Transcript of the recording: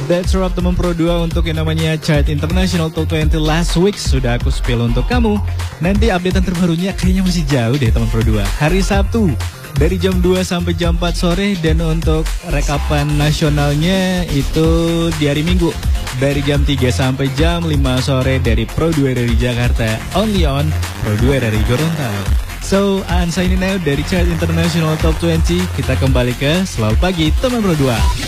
That's right teman Pro 2, untuk yang namanya Chart International Top 20 last week sudah aku spill untuk kamu. Nanti updatean terbarunya kayaknya masih jauh deh teman Pro 2. Hari Sabtu dari jam 2 sampai jam 4 sore, dan untuk rekapan nasionalnya itu di hari Minggu dari jam 3 sampai jam 5 sore dari Pro 2 dari Jakarta, only on Pro 2 dari Gorontalo. So, I'm signing out dari Chart International Top 20. Kita kembali ke Selamat Pagi teman Pro 2.